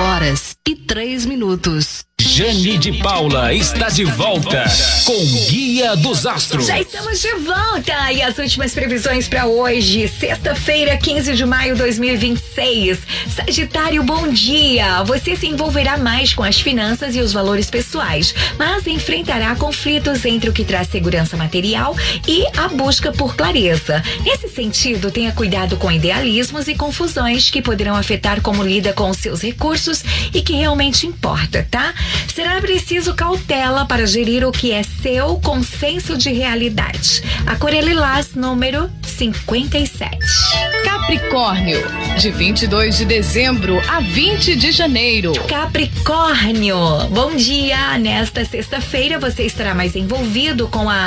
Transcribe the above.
11h03. Jane de Paula está de volta com Guia dos Astros. Já estamos de volta e as últimas previsões para hoje, sexta-feira, 15 de maio de 2026. Sagitário, bom dia. Você se envolverá mais com as finanças e os valores pessoais, mas enfrentará conflitos entre o que traz segurança material e a busca por clareza. Nesse sentido, tenha cuidado com idealismos e confusões que poderão afetar como lida com os seus recursos e que realmente importa, tá? Será preciso cautela para gerir o que é seu com senso de realidade. A cor é lilás, número 57. Capricórnio, de 22 de dezembro a 20 de janeiro. Capricórnio, bom dia. Nesta sexta-feira você estará mais envolvido com a